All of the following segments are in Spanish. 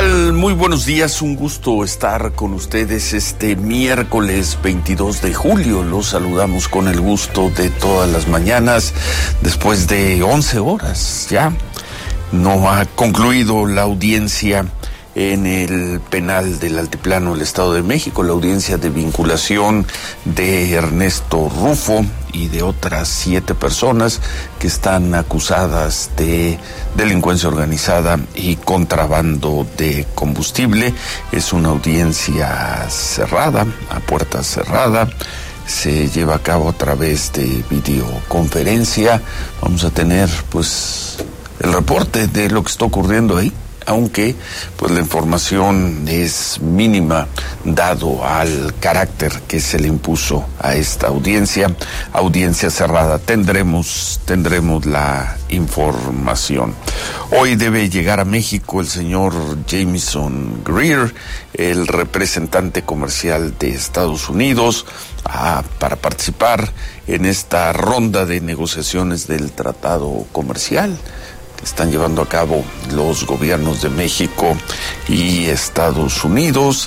tal? Muy buenos días, un gusto estar con ustedes este miércoles 22 de julio. Los saludamos con el gusto de todas las mañanas, después de 11 horas ya. No ha concluido la audiencia en el penal del Altiplano del Estado de México, la audiencia de vinculación de Ernesto Rufo y de otras 7 personas que están acusadas de delincuencia organizada y contrabando de combustible. Es una audiencia cerrada, a puerta cerrada. Se lleva a cabo a través de videoconferencia. Vamos a tener pues el reporte de lo que está ocurriendo ahí, aunque pues la información es mínima dado al carácter que se le impuso a esta audiencia cerrada. Tendremos la información. Hoy debe llegar a México el señor Jamieson Greer, el representante comercial de Estados Unidos, para participar en esta ronda de negociaciones del tratado comercial están llevando a cabo los gobiernos de México y Estados Unidos.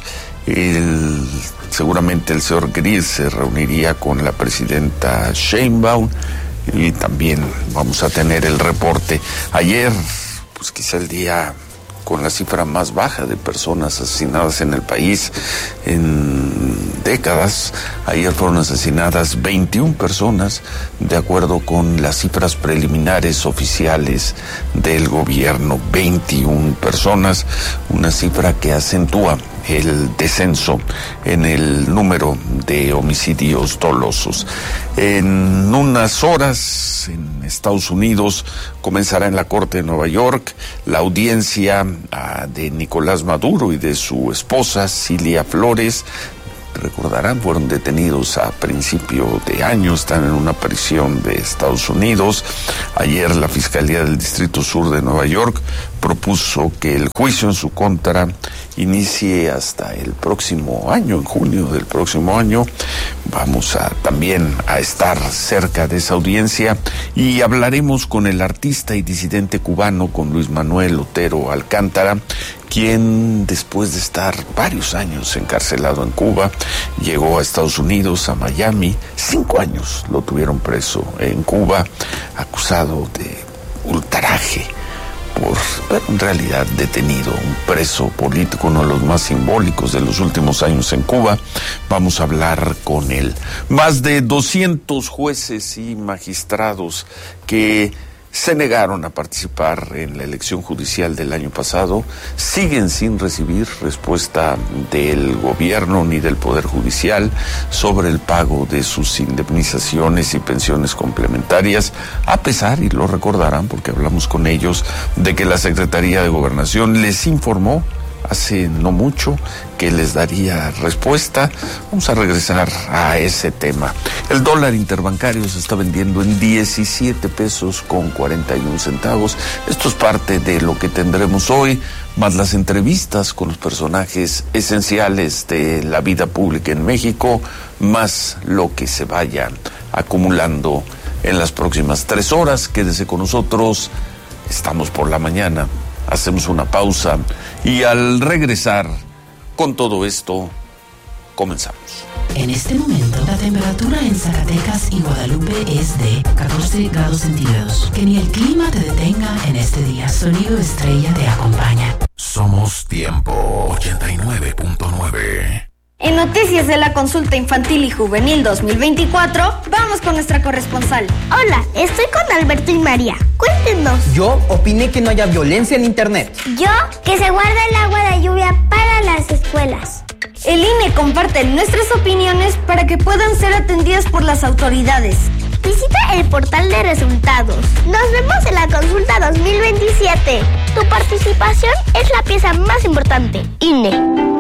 Seguramente el señor Greer se reuniría con la presidenta Sheinbaum y también vamos a tener el reporte. Ayer, pues quizá el día con la cifra más baja de personas asesinadas en el país en décadas. Ayer fueron asesinadas 21 personas, de acuerdo con las cifras preliminares oficiales del gobierno. 21 personas, una cifra que acentúa el descenso en el número de homicidios dolosos. En unas horas, en Estados Unidos, comenzará en la Corte de Nueva York la audiencia de Nicolás Maduro y de su esposa, Cilia Flores. Recordarán, fueron detenidos a principio de año, están en una prisión de Estados Unidos. Ayer la Fiscalía del Distrito Sur de Nueva York propuso que el juicio en su contra inicie hasta el próximo año, en junio del próximo año. Vamos también a estar cerca de esa audiencia y hablaremos con el artista y disidente cubano, con Luis Manuel Otero Alcántara, quien después de estar varios años encarcelado en Cuba, llegó a Estados Unidos, a Miami. 5 años lo tuvieron preso en Cuba, acusado de ultraje, pero en realidad detenido, un preso político, uno de los más simbólicos de los últimos años en Cuba. Vamos a hablar con él. Más de 200 jueces y magistrados que se negaron a participar en la elección judicial del año pasado siguen sin recibir respuesta del gobierno ni del Poder Judicial sobre el pago de sus indemnizaciones y pensiones complementarias, a pesar, y lo recordarán porque hablamos con ellos, de que la Secretaría de Gobernación les informó hace no mucho que les daría respuesta. Vamos a regresar a ese tema. El dólar interbancario se está vendiendo en 17 pesos con 41 centavos. Esto es parte de lo que tendremos hoy, más las entrevistas con los personajes esenciales de la vida pública en México, más lo que se vaya acumulando en las próximas 3 horas. Quédese con nosotros. Estamos por la mañana. Hacemos una pausa y al regresar con todo esto, comenzamos. En este momento, la temperatura en Zacatecas y Guadalupe es de 14 grados centígrados. Que ni el clima te detenga en este día. Sonido Estrella te acompaña. Somos Tiempo 89.9. En noticias de la consulta infantil y juvenil 2024, vamos con nuestra corresponsal. Hola, estoy con Alberto y María. Cuéntenos. Yo opiné que no haya violencia en internet. Yo, que se guarda el agua de lluvia para las escuelas. El INE comparte nuestras opiniones para que puedan ser atendidas por las autoridades. Visita el portal de resultados. Nos vemos en la consulta 2027. Tu participación es la pieza más importante. INE.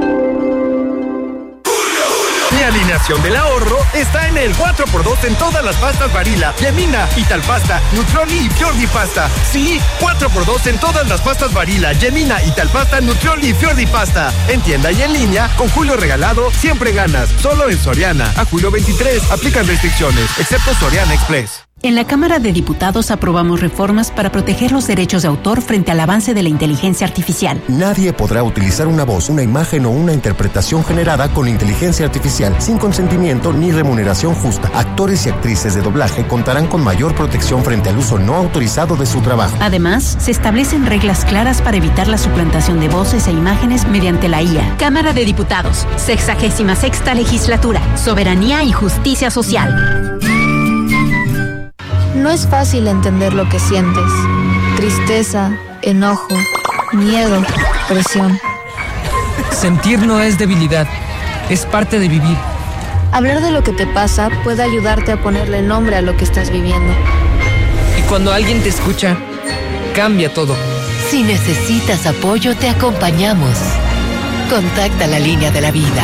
La alineación del ahorro está en el 4x2 en todas las pastas Barilla, Yemina, Italpasta, Nutrioli y Fiordi Pasta. Sí, 4x2 en todas las pastas Barilla, Yemina, Italpasta, Nutrioli y Fiordi Pasta. En tienda y en línea, con Julio Regalado, siempre ganas. Solo en Soriana. A julio 23, aplican restricciones, excepto Soriana Express. En la Cámara de Diputados aprobamos reformas para proteger los derechos de autor frente al avance de la inteligencia artificial. Nadie podrá utilizar una voz, una imagen o una interpretación generada con inteligencia artificial sin consentimiento ni remuneración justa. Actores y actrices de doblaje contarán con mayor protección frente al uso no autorizado de su trabajo. Además, se establecen reglas claras para evitar la suplantación de voces e imágenes mediante la IA. Cámara de Diputados, 66ª Legislatura, Soberanía y Justicia Social. No es fácil entender lo que sientes. Tristeza, enojo, miedo, presión. Sentir no es debilidad, es parte de vivir. Hablar de lo que te pasa puede ayudarte a ponerle nombre a lo que estás viviendo. Y cuando alguien te escucha, cambia todo. Si necesitas apoyo, te acompañamos. Contacta la línea de la vida.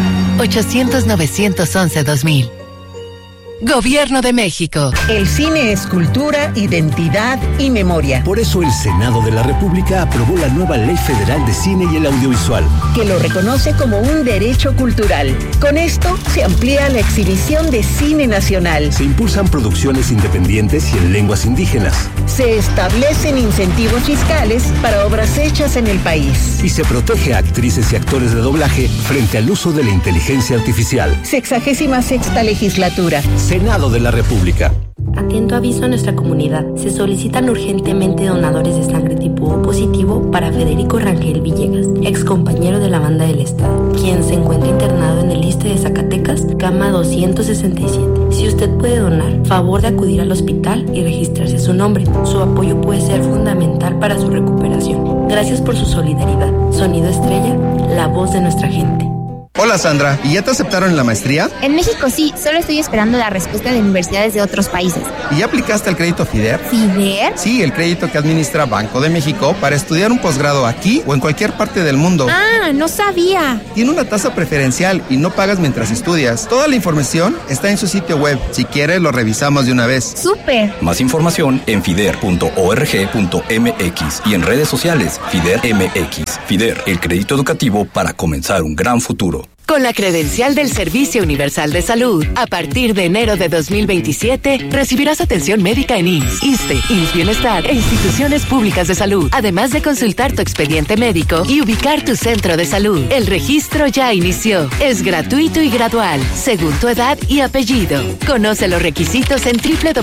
800-911-2000. Gobierno de México. El cine es cultura, identidad y memoria. Por eso el Senado de la República aprobó la nueva Ley Federal de Cine y el Audiovisual, que lo reconoce como un derecho cultural. Con esto se amplía la exhibición de cine nacional. Se impulsan producciones independientes y en lenguas indígenas. Se establecen incentivos fiscales para obras hechas en el país. Y se protege a actrices y actores de doblaje frente al uso de la inteligencia artificial. 66ª Legislatura. Senado de la República. Atento aviso a nuestra comunidad. Se solicitan urgentemente donadores de sangre tipo O positivo para Federico Rangel Villegas, ex compañero de la banda del Estado, quien se encuentra internado en el ISSSTE de Zacatecas, cama 267. Si usted puede donar, favor de acudir al hospital y registrarse su nombre. Su apoyo puede ser fundamental para su recuperación. Gracias por su solidaridad. Sonido Estrella, la voz de nuestra gente. Hola Sandra, ¿y ya te aceptaron en la maestría? En México sí, solo estoy esperando la respuesta de universidades de otros países. ¿Y ya aplicaste el crédito FIDER? ¿FIDER? Sí, el crédito que administra Banco de México para estudiar un posgrado aquí o en cualquier parte del mundo. Ah, no sabía. Tiene una tasa preferencial y no pagas mientras estudias. Toda la información está en su sitio web. Si quieres, lo revisamos de una vez. ¡Súper! Más información en fider.org.mx y en redes sociales FIDER MX. FIDER, el crédito educativo para comenzar un gran futuro. Con la credencial del Servicio Universal de Salud, a partir de enero de 2027, recibirás atención médica en IMSS, ISSSTE, IMSS Bienestar e instituciones públicas de salud, además de consultar tu expediente médico y ubicar tu centro de salud. El registro ya inició. Es gratuito y gradual, según tu edad y apellido. Conoce los requisitos en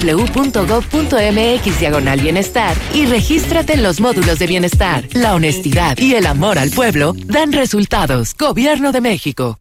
www.gov.mx/bienestar y regístrate en los módulos de bienestar. La honestidad y el amor al pueblo dan resultados. Gobierno de México.